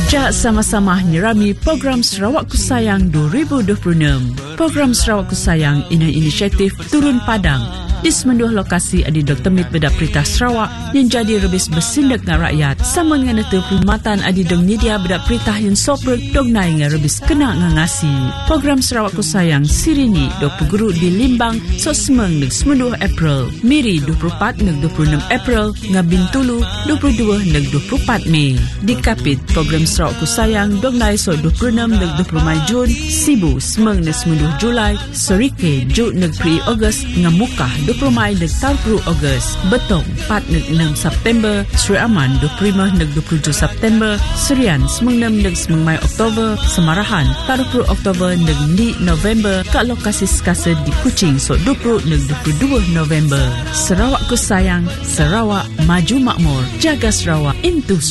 Ja sama-sama nyerami program Sarawak Ku Sayang 2026. Program Sarawak Ku Sayang ini inisiatif Turun Padang di semenduh lokasi adi Dr. Mit Bedak Perintah Sarawak yang jadi rebis bersindak dengan rakyat sama dengan itu perkhidmatan adi dong media bedak perintah yang sobrek dong naik dengan rebis kena ngangasi. Program Sarawak Ku Sayang sirini 20 guru di Limbang so semeng neg semenduh April, Miri 24 neg 26 April, Ngabintulu 22 neg 24 Mei. Di Kapit program Sarawak Ku Sayang dong naik so 26 neg 20 Mai Jun, Sibu semeng neg semenduh Julai, Sorike Ju neg 3 Ogos ngamukah 20 Mai neg 30 Ogos, Betong 4 neg 6 September, Sri Aman 25 neg 27 September, Serian semeng 6 neg semeng Mai Oktober, Semarahan 40 Oktober neg 2 November, kat lokasi sekasa di Kuching so 20 neg 22 November. Sarawak Ku Sayang, Sarawak maju makmur, jaga Sarawak into